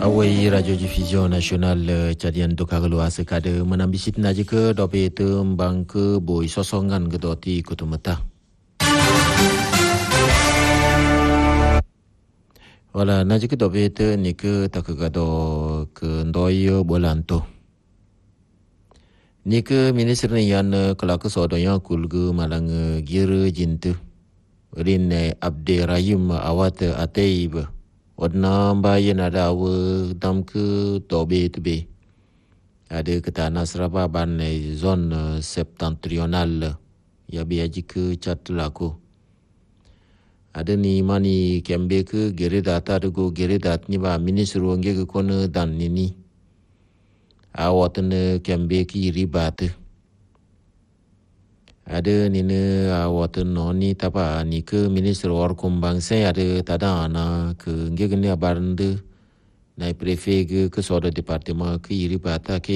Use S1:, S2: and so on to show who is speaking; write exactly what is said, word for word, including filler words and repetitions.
S1: Awai Radio Diffusion Nasional Cadian Dokagalo Asekade menambisit naji ke dope te mbang ke boy sosongan ke doti kutumeta. Wala naji ke dope te ni ke takagado ke ndoyo bolanto. Ni ke minister ni yan kelak sodonya kulgu malang gire jintu. Rin Abde Rahim awat ateib. Wadna bayan ada awa dam ke tobe tebe. Ada ke tanah Serababan zon septentrional ya biaji ke cat laku. Ada ni mani kembe ke geredat ada go geredat ni ba minister wange ke kone dan nini. Awatan kembe ki ribat. Ada nini awatan noni tapa ni ke minister war kumbang saya ada tada ana ke ngegeni abarande nai prefet ke ke soda departement ke iri bata ke